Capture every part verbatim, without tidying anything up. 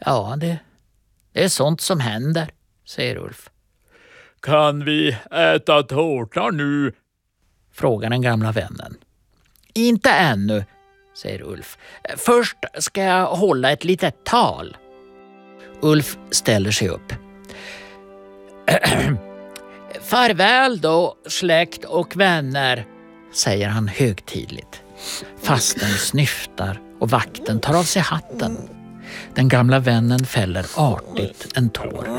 Ja, det, det är sånt som händer, säger Ulf. Kan vi äta tårta nu? Frågar den gamla vännen. Inte ännu, säger Ulf. Först ska jag hålla ett litet tal. Ulf ställer sig upp. Farväl då, släkt och vänner, säger han högtidligt. Fasten snyftar och vakten tar av sig hatten. Den gamla vännen fäller artigt en tår.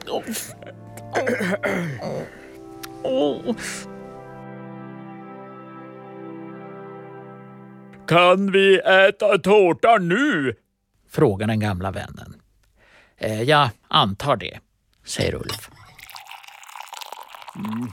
Kan vi äta tårta nu? Frågar den gamla vännen. Eh, jag antar det, säger Ulf. Mm.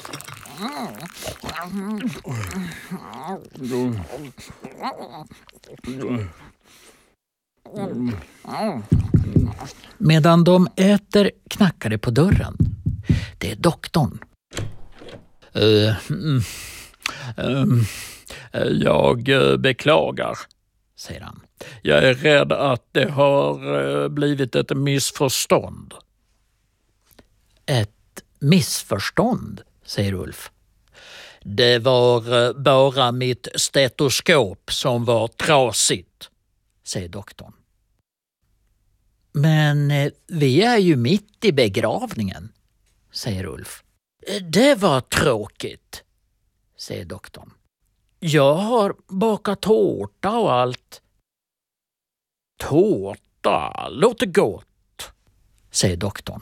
Medan de äter knackar det på dörren. Det är doktorn. Uh, mm, um, jag beklagar, säger han. Jag är rädd att det har blivit ett missförstånd. Ett missförstånd, säger Ulf. Det var bara mitt stetoskop som var trasigt, säger doktorn. Men vi är ju mitt i begravningen, säger Ulf. Det var tråkigt, säger doktorn. Jag har bakat tårta och allt. Tårta låter gott, säger doktorn.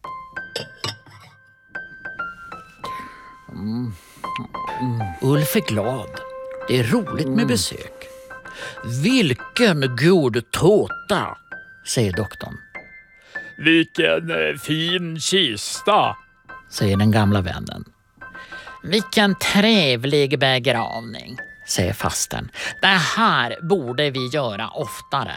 Mm. Mm. Ulf är glad. Det är roligt med besök. Vilken god tårta, säger doktorn. Vilken fin kista, säger den gamla vännen. Vilken trevlig begravning, säger fasten. Det här borde vi göra oftare.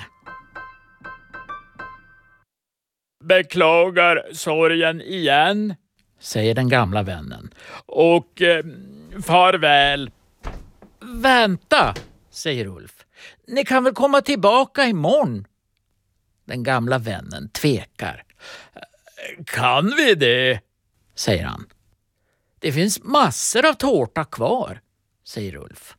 Beklagar sorgen igen, säger den gamla vännen. Och eh, farväl. Vänta, säger Ulf. Ni kan väl komma tillbaka imorgon? Den gamla vännen tvekar. Kan vi det? Säger han. Det finns massor av tårta kvar, säger Ulf.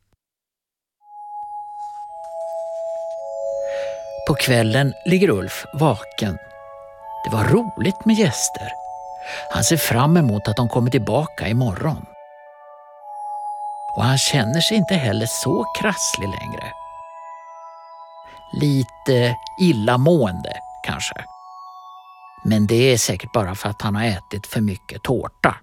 På kvällen ligger Ulf vaken. Det var roligt med gäster. Han ser fram emot att de kommer tillbaka imorgon. Och han känner sig inte heller så krasslig längre. Lite illamående kanske. Men det är säkert bara för att han har ätit för mycket tårta.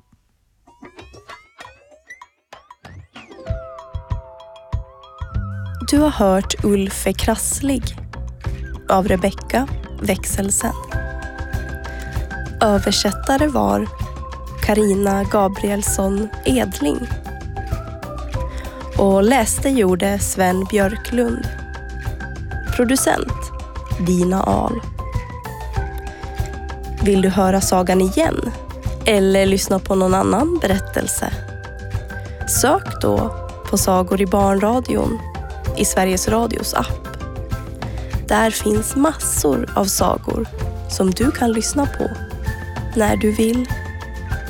Du har hört Ulf är krasslig av Rebecka Växelsen. Översättare var Carina Gabrielsson Edling. Och läste gjorde Sven Björklund. Producent Dina Ahl. Vill du höra sagan igen? Eller lyssna på någon annan berättelse? Sök då på Sagor i barnradion i Sveriges Radios app. Där finns massor av sagor som du kan lyssna på när du vill.